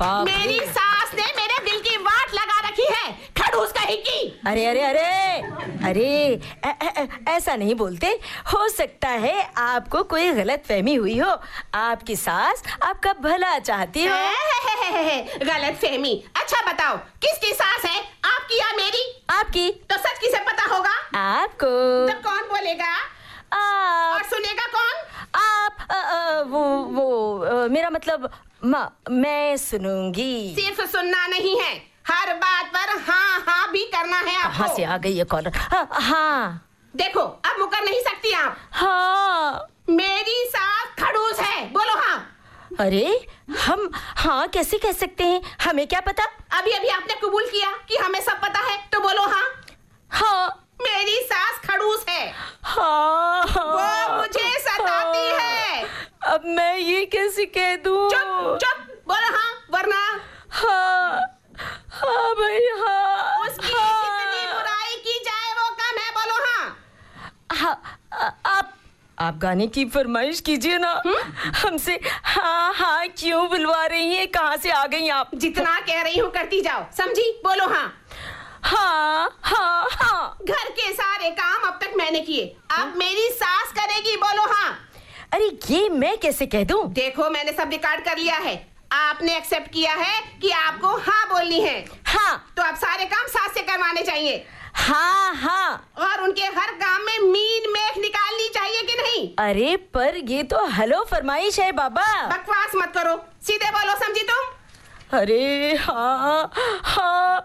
मेरी सास ने मेरे दिल की वाट लगा रखी है, खड़ूस कहीं की। अरे अरे अरे अरे ऐसा नहीं बोलते। हो सकता है आपको कोई गलतफहमी हुई हो। आपकी सास आपका भला चाहती हो। गलतफहमी? अच्छा बताओ, किसकी सास है, आपकी या मेरी? आपकी। तो सच किसे पता होगा? आपको। तो कौन बोलेगा आप। और सुनेगा कौन? आप। वो मेरा मतलब मैं सुनूंगी। सिर्फ सुनना नहीं है, हर बात पर हाँ हाँ भी करना है आपको। कहाँ से आ गई ये कॉलर? हाँ। देखो, अब मुकर नहीं सकती आप। हाँ। मेरी सास खड़ूस है, बोलो हाँ। अरे हम हाँ कैसे कह सकते हैं, हमें क्या पता। अभी अभी आपने कबूल किया कि हमें सब पता है, तो बोलो हाँ। हाँ। मेरी सास खड़ूस है। हाँ। वो मुझे सताती है। अब मैं ये कैसे कह दूं? चुप चुप, बोलो हाँ, वरना। हाँ हाँ भाई हाँ। उसकी कितनी बुराई की जाए वो कम है, बोलो हाँ। हाँ आप गाने की फरमाइश कीजिए ना। हमसे हाँ हाँ क्यों बुलवा रही हैं? कहाँ से आ गई आप? जितना कह रही हूँ करती जाओ, समझी? बोलो हाँ। हाँ हाँ हाँ। घर के सारे काम अब तक मैंने किए, अब मेरी सास करेगी, बोलो हाँ। अरे ये मैं कैसे कह दूं? देखो, मैंने सब रिकॉर्ड कर लिया है, आपने एक्सेप्ट किया है कि आपको हाँ बोलनी है। हाँ। तो अब सारे काम सास से करवाने चाहिए। हाँ हाँ। और उनके हर काम में मीन मेख निकालनी चाहिए कि नहीं? अरे पर ये तो हेलो फरमाइश है बाबा। बकवास मत करो, सीधे बोलो, समझी तुम? अरे हाँ हाँ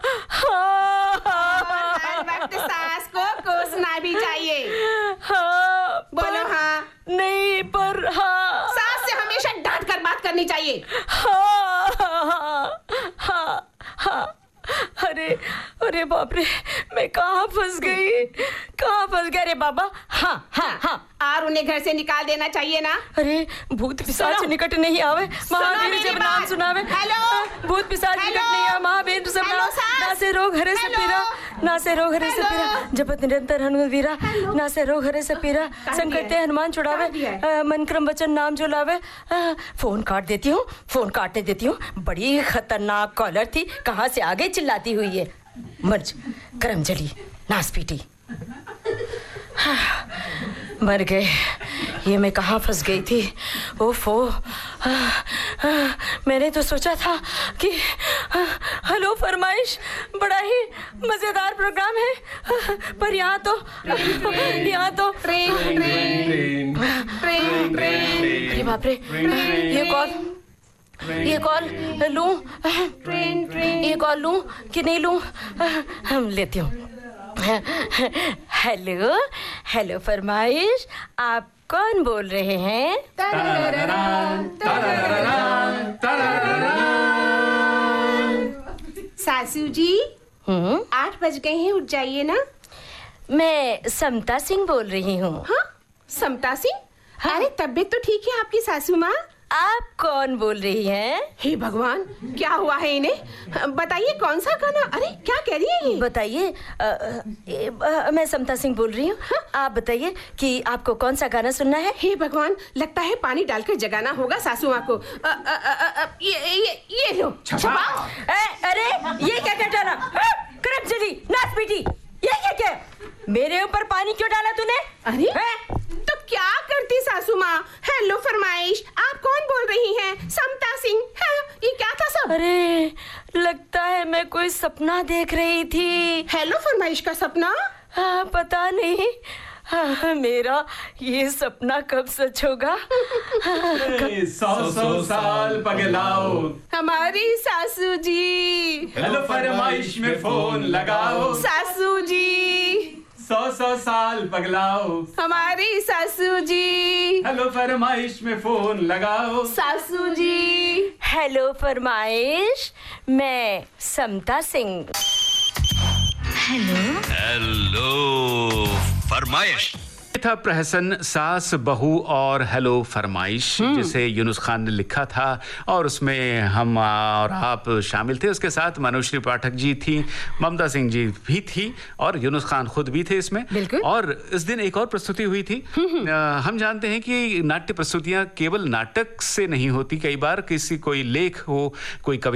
हाँ। हर वक्त सास को कोसना भी चाहिए। हाँ। बोलो हाँ। नहीं पर हाँ। सास से हमेशा डांट कर बात करनी चाहिए। हाँ हाँ हाँ हाँ। अरे अरे बाप रे, मैं कहाँ फंस गई, कहाँ फंस गया रे बाबा। हाँ हाँ हाँ। और उन्हें घर से निकाल देना चाहिए ना। अरे भूत पिशाच निकट नहीं आवे, महावीर जब नाम सुनावे। हेलो। भूत पिशाच निकट नहीं आवे, महावीर सब ना से रोग हरे से पीरा, ना से रोग हरे से पीरा, जपत निरंतर हनुमत वीरा, ना से रोग हरे से पीरा, संकट ते हनुमान छुड़ावे, मन क्रम वचन नाम जो लावे। फोन काट देती हूँ, फोन काटने देती हूँ। बड़ी खतरनाक कॉलर थी, कहाँ से आगे चिल्लाती हुई है। मर्ज करम जली नास पीटी। मर गए, ये मैं कहाँ फंस गई थी। ओफो, मैंने तो सोचा था कि हेलो फरमाइश बड़ा ही मजेदार प्रोग्राम है, पर यहाँ तो अरे बाप रे, ये कॉल लूं, ये कॉल लूं कि नहीं लूं? हम लेती हूँ। हेलो हेलो फरमाइश, आप कौन बोल रहे हैं? सासू जी 8 बज गए हैं, उठ जाइए ना। मैं समता सिंह बोल रही हूँ। हाँ, समता सिंह? हाँ? अरे तबीयत तो ठीक है आपकी सासू माँ। आप कौन बोल रही हैं? हे भगवान, क्या हुआ है इन्हें? बताइए कौन सा गाना? अरे क्या कह रही है ये? बताइए। मैं समता सिंह बोल रही हूँ। हाँ? आप बताइए कि आपको कौन सा गाना सुनना है? हे भगवान, लगता है पानी डालकर जगाना होगा सासू माँ को। ये लो छपाओ। अरे ये क्या क्या डाला? करम चली नाच पीटी, ये क्या? मेरे ऊपर पानी क्यों डाला तूने? अरे तो क्या करती सासू माँ? हेलो फरमाइश, आप कौन बोल रही हैं? समता सिंह। हाँ, ये क्या था सब? अरे लगता है मैं कोई सपना देख रही थी। हेलो फरमाइश का सपना? पता नहीं। मेरा ये सपना कब सच होगा? 100 साल पगलाओ हमारी सासू जी। हेलो फरमाइश में फोन लगाओ। सासू जी 100 साल पगलाओ हमारी सासू जी। हेलो फरमाइश में फोन लगाओ। सासू जी। हेलो फरमाइश, मैं समता सिंह। हेलो फरमाइश। था प्रहसन सास बहू और हेलो फरमाइश, जिसे यूनुस खान ने लिखा था और उसमें हम और आप शामिल थे। उसके साथ मनोश्री पाठक जी थी, ममता सिंह जी भी थी और यूनुस खान खुद भी थे इसमें। और इस दिन एक और प्रस्तुति हुई थी। हम जानते हैं कि नाट्य प्रस्तुतियां केवल नाटक से नहीं होती, कई बार किसी कोई लेख हो, कोई कविता